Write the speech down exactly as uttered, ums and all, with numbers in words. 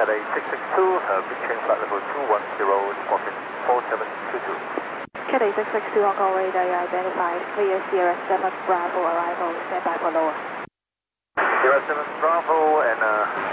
Cathay six six two, uh, reaching flight level two one zero, departing four seven two two. Cathay six six two on call radar, you identified clear Sierra seven Bravo arrival, stand by for lower. Sierra seven Bravo and uh,